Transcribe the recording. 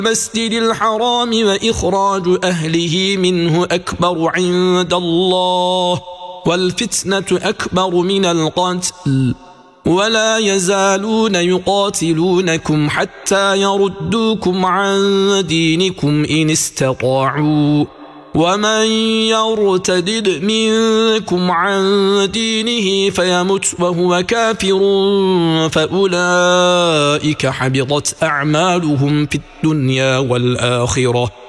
المسجد الحرام وإخراج أهله منه أكبر عند الله والفتنة أكبر من القتل ولا يزالون يقاتلونكم حتى يردوكم عن دينكم إن استطاعوا ومن يرتدد منكم عن دينه فيمت وهو كافر فأولئك حبطت أعمالهم في الدنيا والآخرة